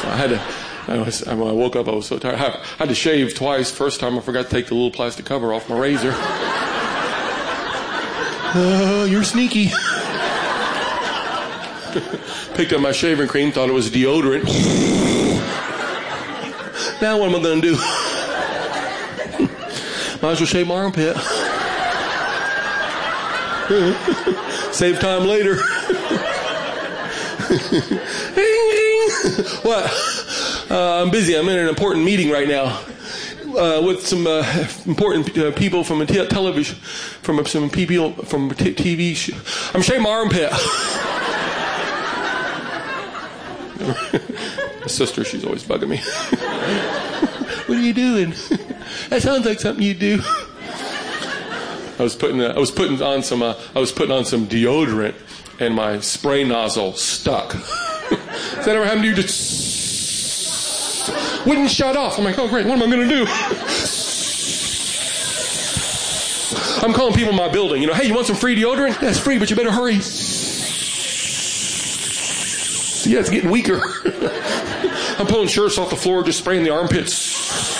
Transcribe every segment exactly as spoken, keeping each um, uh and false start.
I had to, I was, when I woke up, I was so tired. I had to shave twice. First time I forgot to take the little plastic cover off my razor. Uh, you're sneaky. Picked up my shaving cream, thought it was deodorant. Now what am I going to do? Might as well shave my armpit. Save time later. What? Uh, I'm busy. I'm in an important meeting right now uh, with some uh, important uh, people from a t- television, from a, some people from a t- TV. Sh- I'm shaving my armpit. My sister, she's always bugging me. What are you doing? That sounds like something you do. I was putting uh, I was putting on some uh, I was putting on some deodorant, and my spray nozzle stuck. Has that ever happened to you? Just wouldn't shut off. I'm like, oh great, what am I going to do? I'm calling people in my building. You know, hey, you want some free deodorant? That's free, but you better hurry. Yeah, it's getting weaker. I'm pulling shirts off the floor, just spraying the armpits.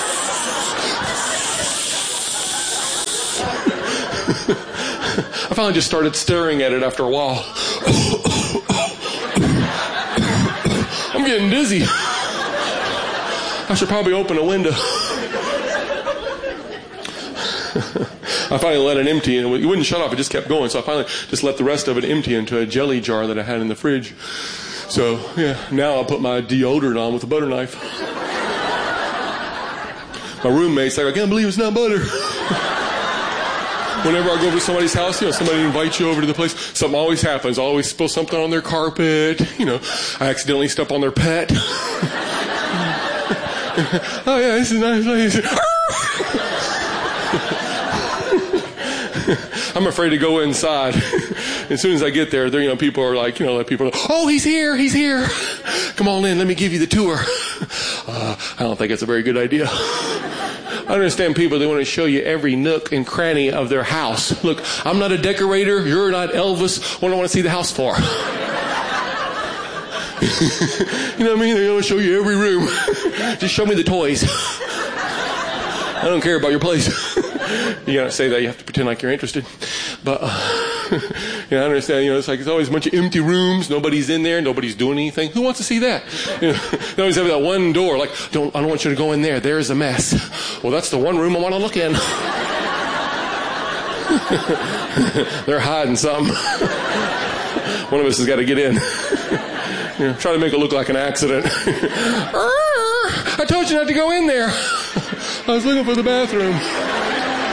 I finally just started staring at it after a while. I'm getting dizzy. I should probably open a window. I finally let it empty, and it wouldn't shut off. It just kept going. So I finally just let the rest of it empty into a jelly jar that I had in the fridge. So, yeah, now I'll put my deodorant on with a butter knife. My roommate's like, I can't believe it's not butter. Whenever I go over to somebody's house, you know, somebody invites you over to the place, something always happens. I always spill something on their carpet. You know, I accidentally step on their pet. Oh, yeah, this is a nice place. I'm afraid to go inside. As soon as I get there, there, you know, people are like, you know, like people are like, oh, he's here, he's here. Come on in, let me give you the tour. Uh, I don't think it's a very good idea. I understand people, they want to show you every nook and cranny of their house. Look, I'm not a decorator, you're not Elvis. What do I want to see the house for? You know what I mean? They want to show you every room. Just show me the toys. I don't care about your place. You gotta say that, you have to pretend like you're interested. But, uh, you know, I understand, you know, it's like, it's always a bunch of empty rooms, nobody's in there, nobody's doing anything. Who wants to see that? You know, they always have that one door, like, don't, I don't want you to go in there, there's a mess. Well, that's the one room I want to look in. They're hiding something. One of us has got to get in. You know, try to make it look like an accident. I told you not to go in there. I was looking for the bathroom.